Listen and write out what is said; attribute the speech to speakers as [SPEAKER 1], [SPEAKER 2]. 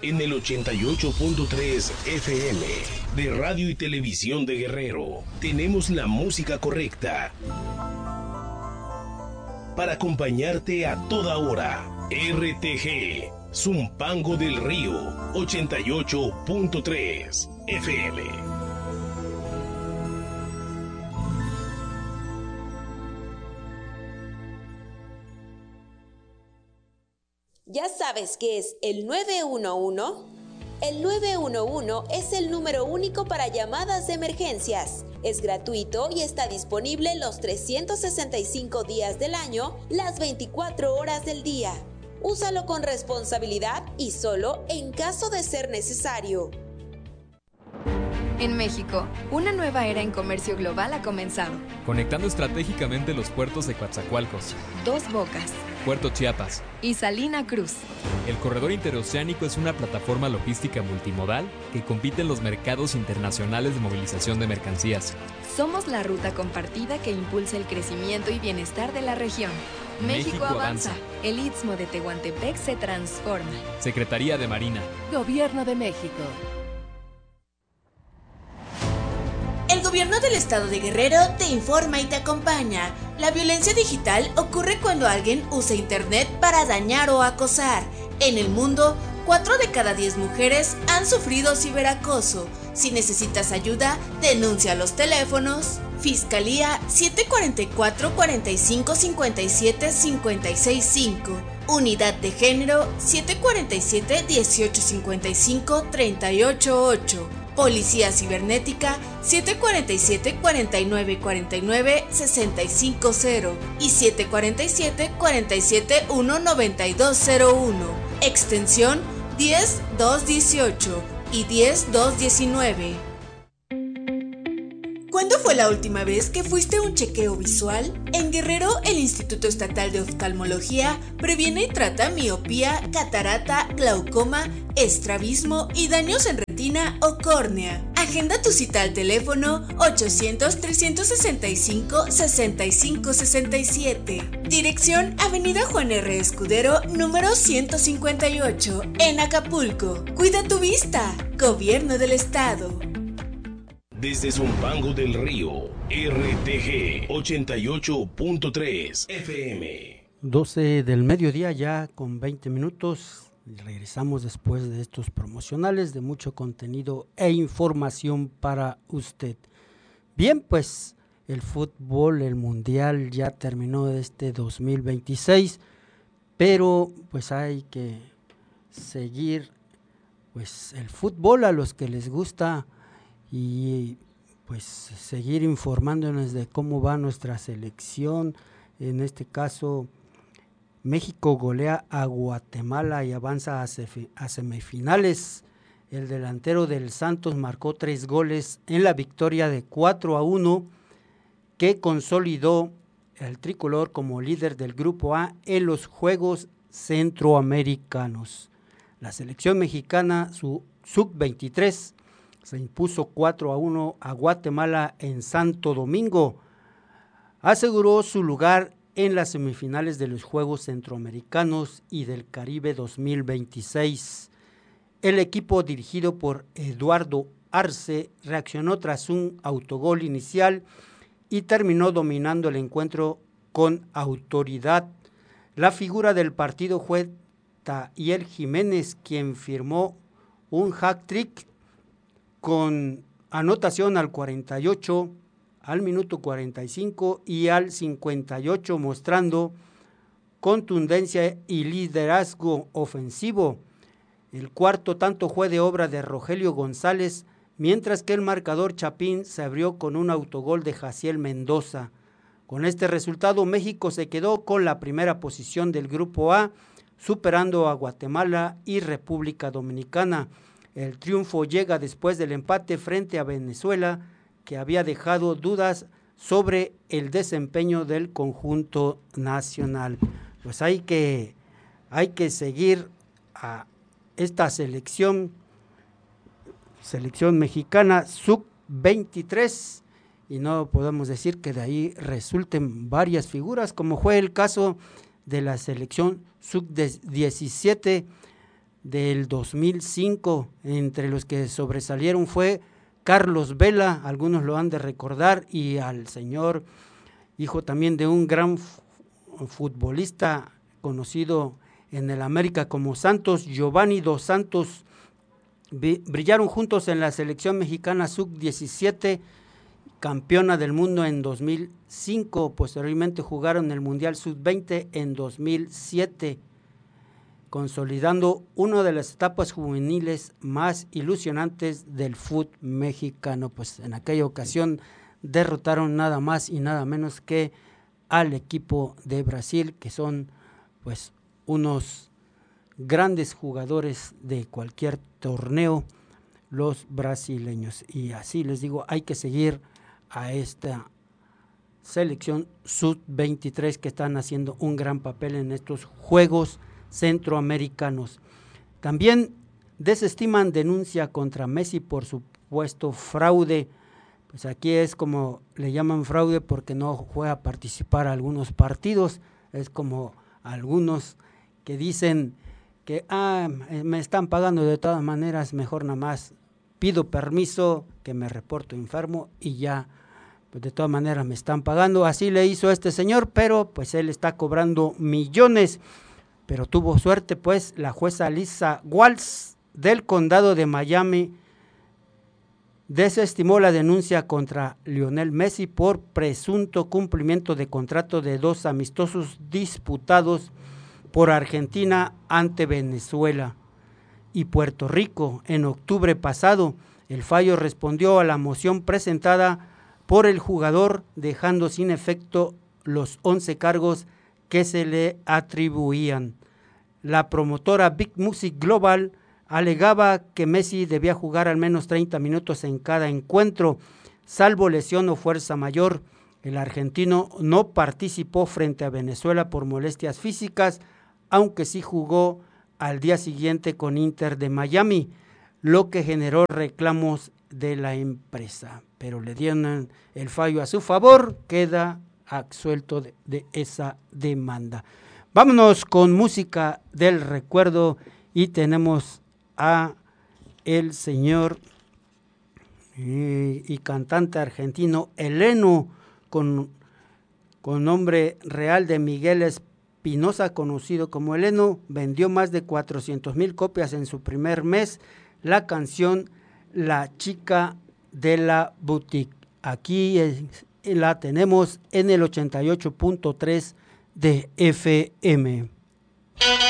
[SPEAKER 1] en el 88.3 FM de Radio y Televisión de Guerrero. Tenemos la música correcta para acompañarte a toda hora. RTG, Zumpango del Río, 88.3 FM.
[SPEAKER 2] ¿Ya sabes qué es el 911? El 911 es el número único para llamadas de emergencias. Es gratuito y está disponible los 365 días del año, las 24 horas del día. Úsalo con responsabilidad y solo en caso de ser necesario.
[SPEAKER 3] En México, una nueva era en comercio global ha comenzado.
[SPEAKER 4] Conectando estratégicamente los puertos de Coatzacoalcos,
[SPEAKER 3] Dos Bocas,
[SPEAKER 4] Puerto Chiapas
[SPEAKER 3] y Salina Cruz.
[SPEAKER 4] El corredor interoceánico es una plataforma logística multimodal que compite en los mercados internacionales de movilización de mercancías.
[SPEAKER 3] Somos la ruta compartida que impulsa el crecimiento y bienestar de la región. México avanza. El Istmo de Tehuantepec se transforma.
[SPEAKER 4] Secretaría de Marina.
[SPEAKER 5] Gobierno de México.
[SPEAKER 6] El gobierno del estado de Guerrero te informa y te acompaña. La violencia digital ocurre cuando alguien usa internet para dañar o acosar. En el mundo, 4 de cada 10 mujeres han sufrido ciberacoso. Si necesitas ayuda, denuncia a los teléfonos Fiscalía 744 45 57 565, Unidad de Género 747 18 55 38 8, Policía Cibernética 747 49 49 65 0 y 747 47 1 9201, extensión 10218 y 10219. ¿Cuándo fue la última vez que fuiste a un chequeo visual? En Guerrero, el Instituto Estatal de Oftalmología previene y trata miopía, catarata, glaucoma, estrabismo y daños en retina o córnea. Agenda tu cita al teléfono 800-365-6567. Dirección Avenida Juan R. Escudero, número 158, en Acapulco. Cuida tu vista. Gobierno del Estado.
[SPEAKER 1] Desde Zumpango del Río, RTG 88.3 FM.
[SPEAKER 7] 12 del mediodía ya con 20 minutos. Regresamos después de estos promocionales de mucho contenido e información para usted. Bien, pues el fútbol, el mundial ya terminó este 2026, pero pues hay que seguir pues el fútbol a los que les gusta y pues seguir informándonos de cómo va nuestra selección. En este caso, México golea a Guatemala y avanza a semifinales. El delantero del Santos marcó 3 goles en la victoria de 4-1 que consolidó el tricolor como líder del Grupo A en los Juegos Centroamericanos. La selección mexicana, su sub-23, se impuso 4-1 a Guatemala en Santo Domingo. Aseguró su lugar en las semifinales de los Juegos Centroamericanos y del Caribe 2026. El equipo dirigido por Eduardo Arce reaccionó tras un autogol inicial y terminó dominando el encuentro con autoridad. La figura del partido fue Tayel Jiménez, quien firmó un hat-trick con anotación al 48, al minuto 45 y al 58, mostrando contundencia y liderazgo ofensivo. El cuarto tanto fue de obra de Rogelio González, mientras que el marcador Chapín se abrió con un autogol de Jaciel Mendoza. Con este resultado, México se quedó con la primera posición del Grupo A, superando a Guatemala y República Dominicana. El triunfo llega después del empate frente a Venezuela, que había dejado dudas sobre el desempeño del conjunto nacional. Pues hay que seguir a esta selección mexicana sub-23, y no podemos decir que de ahí resulten varias figuras, como fue el caso de la selección sub-17, del 2005, entre los que sobresalieron fue Carlos Vela, algunos lo han de recordar, y al señor, hijo también de un gran futbolista conocido en el América como Santos, Giovanni Dos Santos, brillaron juntos en la selección mexicana sub-17, campeona del mundo en 2005, posteriormente jugaron el Mundial sub-20 en 2007, consolidando una de las etapas juveniles más ilusionantes del fútbol mexicano. Pues en aquella ocasión derrotaron nada más y nada menos que al equipo de Brasil, que son pues unos grandes jugadores de cualquier torneo, los brasileños. Y así les digo, hay que seguir a esta selección sub-23 que están haciendo un gran papel en estos Juegos Centroamericanos. También desestiman denuncia contra Messi por supuesto fraude. Pues aquí es como le llaman fraude porque no fue a participar a algunos partidos. Es como algunos que dicen que me están pagando de todas maneras, mejor nada más pido permiso, que me reporto enfermo y ya, pues de todas maneras me están pagando. Así le hizo este señor, pero pues él está cobrando millones. Pero tuvo suerte, pues la jueza Lisa Waltz del condado de Miami desestimó la denuncia contra Lionel Messi por presunto cumplimiento de contrato de 2 amistosos disputados por Argentina ante Venezuela y Puerto Rico. En octubre pasado, el fallo respondió a la moción presentada por el jugador, dejando sin efecto los 11 cargos que se le atribuían. La promotora Big Music Global alegaba que Messi debía jugar al menos 30 minutos en cada encuentro, salvo lesión o fuerza mayor. El argentino no participó frente a Venezuela por molestias físicas, aunque sí jugó al día siguiente con Inter de Miami, lo que generó reclamos de la empresa. Pero le dieron el fallo a su favor, queda absuelto de esa demanda. Vámonos con música del recuerdo y tenemos a el señor y cantante argentino Eleno, con nombre real de Miguel Espinosa, conocido como Eleno. Vendió más de 400,000 copias en su primer mes. La canción La chica de la boutique. Aquí la tenemos en el 88.3 de FM.